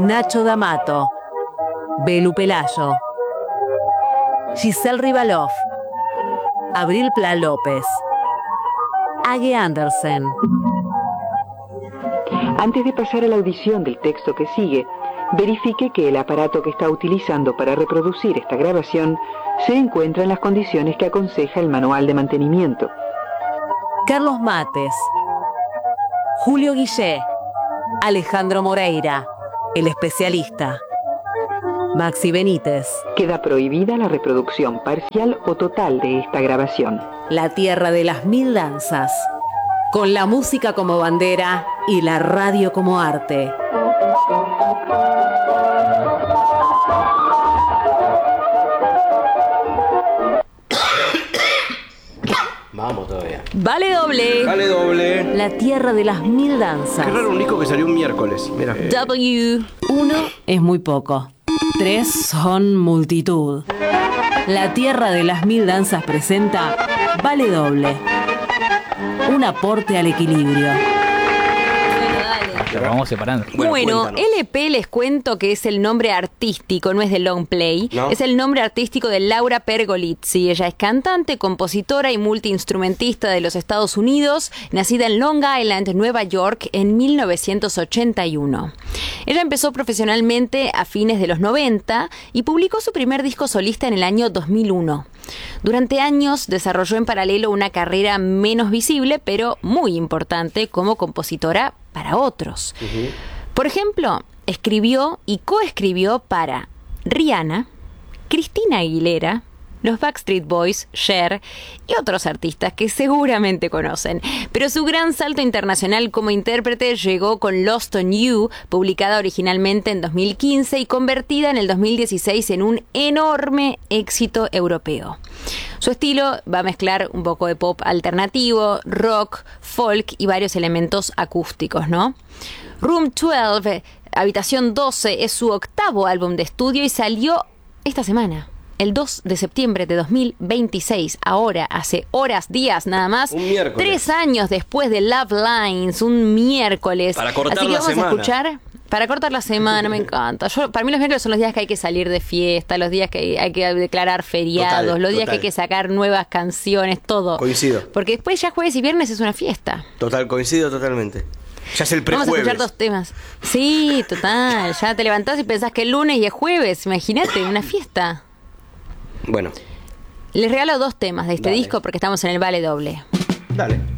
Nacho D'Amato, Belu Pelayo, Giselle Rivalov, Abril Pla López, Age Andersen. Antes de pasar a la audición del texto que sigue, verifique que el aparato que está utilizando para reproducir esta grabación se encuentra en las condiciones que aconseja el manual de mantenimiento. Carlos Mates, Julio Guillé, Alejandro Moreira, el especialista, Maxi Benítez. Queda prohibida la reproducción parcial o total de esta grabación. La tierra de las mil danzas, con la música como bandera y la radio como arte. Vamos todavía. Vale doble. Vale doble. La tierra de las mil danzas. Qué raro un disco que salió un miércoles. Mira. W. 1 es muy poco. 3 son multitud. La tierra de las mil danzas presenta Vale doble. Un aporte al equilibrio. Lo vamos separando. Bueno, LP les cuento que es el nombre artístico, no es de long play. ¿No? Es el nombre artístico de Laura Pergolizzi. Ella es cantante, compositora y multiinstrumentista de los Estados Unidos, nacida en Long Island, Nueva York, en 1981. Ella empezó profesionalmente a fines de los 90 y publicó su primer disco solista en el año 2001. Durante años desarrolló en paralelo una carrera menos visible, pero muy importante como compositora para otros. Por ejemplo, escribió y coescribió para Rihanna, Cristina Aguilera, los Backstreet Boys, Cher y otros artistas que seguramente conocen. Pero su gran salto internacional como intérprete llegó con Lost on You, publicada originalmente en 2015 y convertida en el 2016 en un enorme éxito europeo. Su estilo va a mezclar un poco de pop alternativo, rock, folk y varios elementos acústicos, ¿no? Room 12, Habitación 12, es su octavo álbum de estudio y salió esta semana. El 2 de septiembre de 2026, ahora, hace horas, días nada más. Un miércoles. 3 años después de Love Lines, un miércoles. Para cortar Así que la vamos semana. a escuchar. Para cortar la semana, me encanta. Para mí los miércoles son los días que hay que salir de fiesta, los días que hay que declarar feriados, Total, los días total. que hay que sacar nuevas canciones, todo. Coincido. Porque después ya jueves y viernes es una fiesta. Total, coincido totalmente. Ya es el Vamos a prejueves. escuchar 2 temas. Sí, total. Ya te levantás y pensás que el lunes y es jueves. Imagínate, una fiesta. Bueno, Les regalo 2 temas de este Dale. disco porque estamos en el Vale Doble. dale.